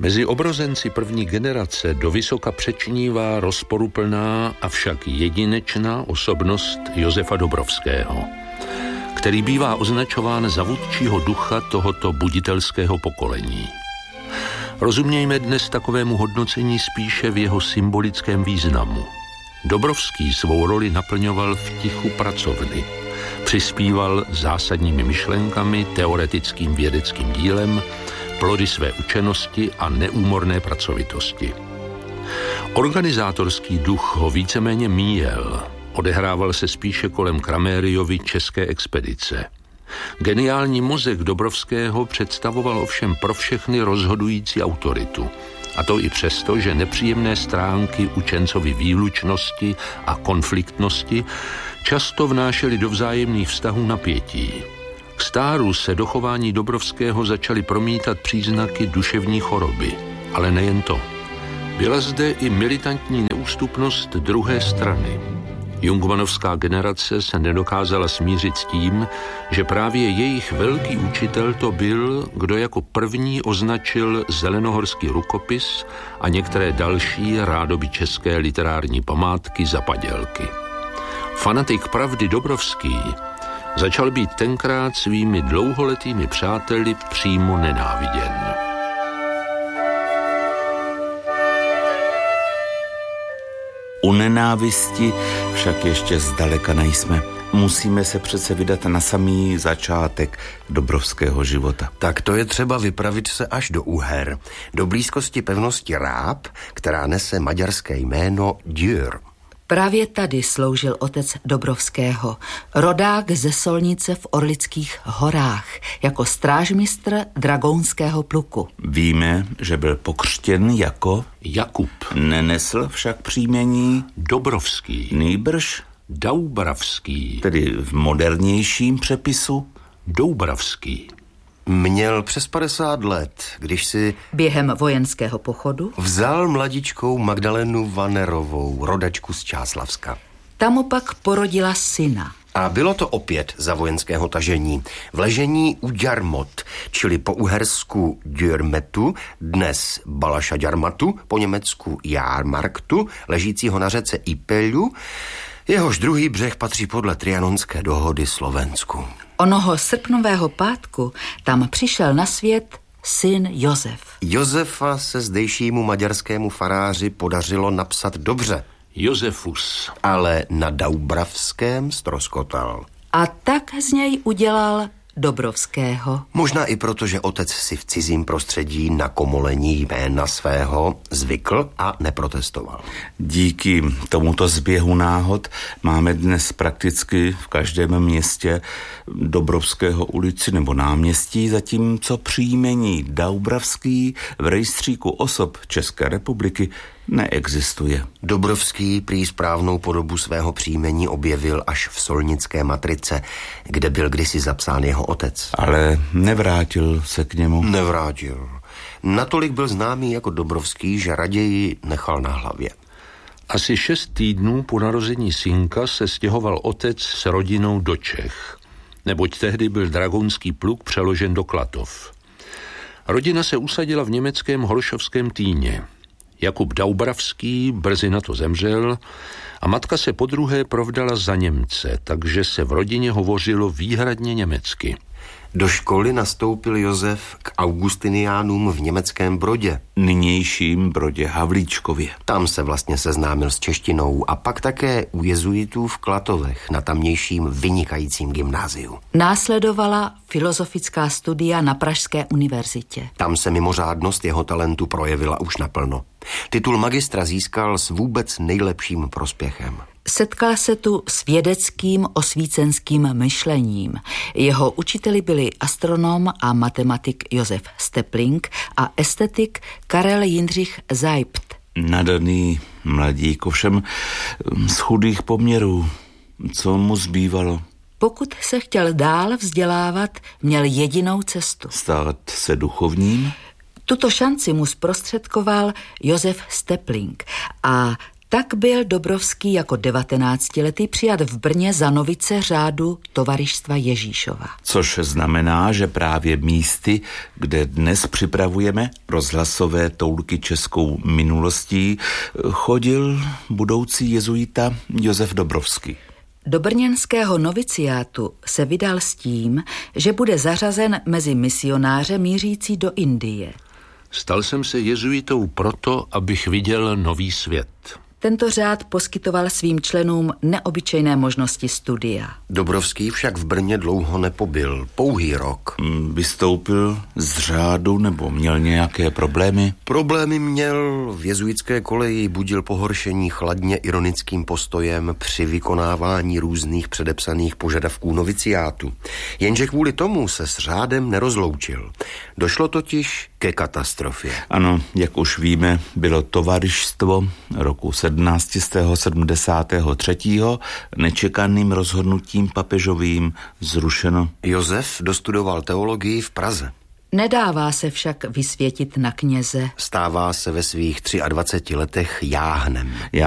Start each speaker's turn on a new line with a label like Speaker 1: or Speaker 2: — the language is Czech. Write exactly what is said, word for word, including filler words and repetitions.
Speaker 1: Mezi obrozenci první generace dovysoka přečnívá rozporuplná, avšak jedinečná osobnost Josefa Dobrovského, který bývá označován za vůdčího ducha tohoto buditelského pokolení. Rozumějme dnes takovému hodnocení spíše v jeho symbolickém významu. Dobrovský svou roli naplňoval v tichu pracovny. Přispíval zásadními myšlenkami, teoretickým vědeckým dílem, plody své učenosti a neúmorné pracovitosti. Organizátorský duch ho víceméně míjel. Odehrával se spíše kolem Kramériovy české expedice. Geniální mozek Dobrovského představoval ovšem pro všechny rozhodující autoritu. A to i přesto, že nepříjemné stránky učencovy výlučnosti a konfliktnosti často vnášely do vzájemných vztahů napětí. K stáru se do chování Dobrovského začaly promítat příznaky duševní choroby. Ale nejen to. Byla zde i militantní neústupnost druhé strany. Jungmannovská generace se nedokázala smířit s tím, že právě jejich velký učitel to byl, kdo jako první označil zelenohorský rukopis a některé další rádoby české literární památky za padělky. Fanatik pravdy Dobrovský začal být tenkrát svými dlouholetými přáteli přímo nenáviděn.
Speaker 2: U nenávisti však ještě zdaleka nejsme. Musíme se přece vydat na samý začátek Dobrovského života.
Speaker 3: Tak to je třeba vypravit se až do Uher, do blízkosti pevnosti Ráb, která nese maďarské jméno Győr.
Speaker 4: Právě tady sloužil otec Dobrovského, rodák ze Solnice v Orlických horách, jako strážmistr dragounského pluku.
Speaker 2: Víme, že byl pokřtěn jako
Speaker 1: Jakub.
Speaker 2: Nenesl však příjmení
Speaker 1: Dobrovský.
Speaker 2: Nýbrž
Speaker 1: Doubravský.
Speaker 2: Tedy v modernějším přepisu
Speaker 1: Doubravský.
Speaker 3: Měl přes padesát let, když si
Speaker 4: během vojenského pochodu
Speaker 3: vzal mladičkou Magdalenu Vanerovou, rodačku z Čáslavska.
Speaker 4: Tam opak porodila syna.
Speaker 3: A bylo to opět za vojenského tažení. V ležení u Ďarmot, čili po uhersku Győrmetu, dnes Balaša Ďarmatu, po německu Jármarktu, ležícího na řece Ipelu, jehož druhý břeh patří podle Trianonské dohody Slovensku.
Speaker 4: Onoho srpnového pátku tam přišel na svět syn Josef.
Speaker 3: Josefa se zdejšímu maďarskému faráři podařilo napsat dobře.
Speaker 1: Josefus.
Speaker 3: Ale na Doubravském ztroskotal.
Speaker 4: A tak z něj udělal Dobrovského.
Speaker 3: Možná i proto, že otec si v cizím prostředí na komolení jména svého zvykl a neprotestoval.
Speaker 2: Díky tomuto zběhu náhod máme dnes prakticky v každém městě Dobrovského ulici nebo náměstí, zatímco příjmení Doubravský v rejstříku osob České republiky neexistuje.
Speaker 3: Dobrovský prý správnou podobu svého příjmení objevil až v solnické matrice, kde byl kdysi zapsán jeho otec.
Speaker 2: Ale nevrátil se k němu.
Speaker 3: Nevrátil. Natolik byl známý jako Dobrovský, že raději nechal na hlavě.
Speaker 1: Asi šest týdnů po narození synka se stěhoval otec s rodinou do Čech, neboť tehdy byl dragounský pluk přeložen do Klatov. Rodina se usadila v německém Holšovském Týně. Jakub Doubravský brzy na to zemřel a matka se podruhé provdala za Němce, takže se v rodině hovořilo výhradně německy.
Speaker 3: Do školy nastoupil Josef k augustiniánům v německém Brodě.
Speaker 2: Nynějším Brodě Havlíčkově.
Speaker 3: Tam se vlastně seznámil s češtinou a pak také u jezuitů v Klatovech na tamnějším vynikajícím gymnáziu.
Speaker 4: Následovala filozofická studia na Pražské univerzitě.
Speaker 3: Tam se mimořádnost jeho talentu projevila už naplno. Titul magistra získal s vůbec nejlepším prospěchem.
Speaker 4: Setkal se tu s vědeckým osvícenským myšlením. Jeho učiteli byli astronom a matematik Josef Stepling a estetik Karel Jindřich Zajpt.
Speaker 2: Nadaný mladík, ovšem z chudých poměrů. Co mu zbývalo?
Speaker 4: Pokud se chtěl dál vzdělávat, měl jedinou cestu.
Speaker 2: Stát se duchovním?
Speaker 4: Tuto šanci mu zprostředkoval Josef Stepling a Tak byl Dobrovský jako devatenáctiletý přijat v Brně za novice řádu Tovarištva Ježíšova.
Speaker 2: Což znamená, že právě místy, kde dnes připravujeme rozhlasové toulky českou minulostí, chodil budoucí jezuita Josef Dobrovský.
Speaker 4: Do brněnského noviciátu se vydal s tím, že bude zařazen mezi misionáře mířící do Indie.
Speaker 1: Stal jsem se jezuitou proto, abych viděl nový svět.
Speaker 4: Tento řád poskytoval svým členům neobyčejné možnosti studia.
Speaker 3: Dobrovský však v Brně dlouho nepobyl, pouhý rok.
Speaker 2: Vystoupil z řádu nebo měl nějaké problémy?
Speaker 3: Problémy měl, v jezuitské koleji budil pohoršení chladně ironickým postojem při vykonávání různých předepsaných požadavků noviciátu. Jenže kvůli tomu se s řádem nerozloučil. Došlo totiž ke katastrofě.
Speaker 2: Ano, jak už víme, bylo tovarištvo roku sedmnáct set sedmdesát tři nečekaným rozhodnutím papežovým zrušeno.
Speaker 3: Josef dostudoval teologii v Praze.
Speaker 4: Nedává se však vysvětit na kněze.
Speaker 3: Stává se ve svých dvaceti třech letech jáhnem.